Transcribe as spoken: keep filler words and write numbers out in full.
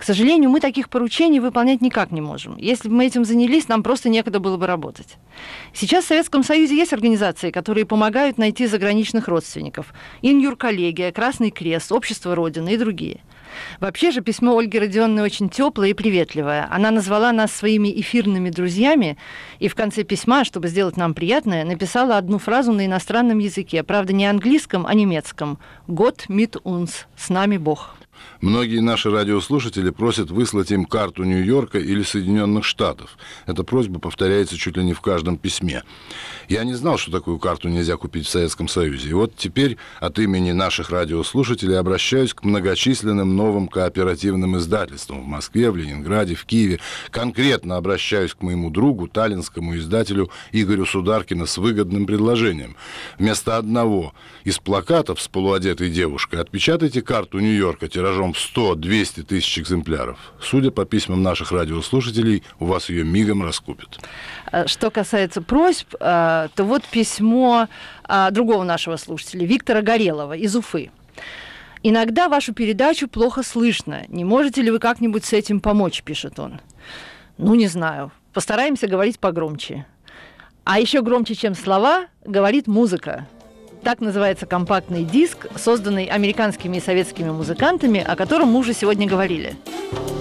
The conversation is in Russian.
сожалению, мы таких поручений выполнять никак не можем. Если бы мы этим занялись, нам просто некогда было бы работать. Сейчас в Советском Союзе есть организации, которые помогают найти заграничных родственников. Ин-Юр-коллегия, Красный Крест, Общество Родины и другие. Вообще же письмо Ольги Родионовны очень теплое и приветливое. Она назвала нас своими эфирными друзьями и в конце письма, чтобы сделать нам приятное, написала одну фразу на иностранном языке. Правда, не английском, а немецком. «Gott mit uns» – «С нами Бог». Многие наши радиослушатели просят выслать им карту Нью-Йорка или Соединенных Штатов. Эта просьба повторяется чуть ли не в каждом письме. Я не знал, что такую карту нельзя купить в Советском Союзе. И вот теперь от имени наших радиослушателей обращаюсь к многочисленным новым кооперативным издательствам в Москве, в Ленинграде, в Киеве. Конкретно обращаюсь к моему другу, таллинскому издателю Игорю Сударкину с выгодным предложением. Вместо одного из плакатов с полуодетой девушкой отпечатайте карту Нью-Йорка тиражом в сто-двести тысяч экземпляров. Судя по письмам наших радиослушателей, у вас ее мигом раскупят. Что касается просьб, то вот письмо другого нашего слушателя, Виктора Горелова из Уфы. «Иногда вашу передачу плохо слышно. Не можете ли вы как-нибудь с этим помочь?» – пишет он. Ну, не знаю. Постараемся говорить погромче. А еще громче, чем слова, говорит музыка. Так называется компактный диск, созданный американскими и советскими музыкантами, о котором мы уже сегодня говорили.